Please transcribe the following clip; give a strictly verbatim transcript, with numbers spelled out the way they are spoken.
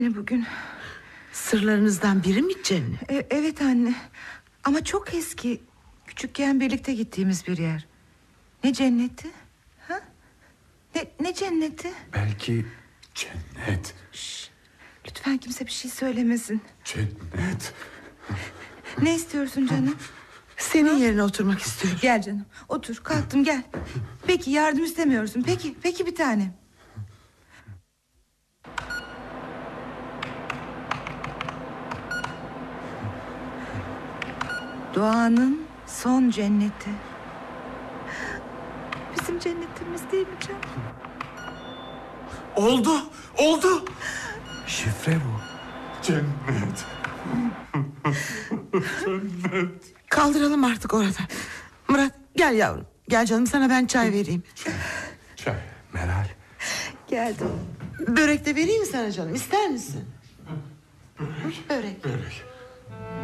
Ne bugün? Sırlarınızdan biri mi cennet? E, evet anne. Ama çok eski. Küçükken birlikte gittiğimiz bir yer. Ne cenneti? Ha? Ne, ne cenneti? Belki cennet. Şş, lütfen kimse bir şey söylemesin. Cennet. Ne istiyorsun canım? Senin yerine oturmak istiyorum. Gel canım, otur. Kalktım, gel. Peki, yardım istemiyorsun. Peki, peki bir tanem. Doğanın son cenneti. Bizim cennetimiz değil mi canım? Oldu. Oldu. Şifre bu. Cennet. Cennet. Kaldıralım artık oradan. Murat gel yavrum. Gel canım, sana ben çay vereyim. Çay. Meral. Geldim. Börek de vereyim mi sana canım, ister misin? Börek. Börek. Börek.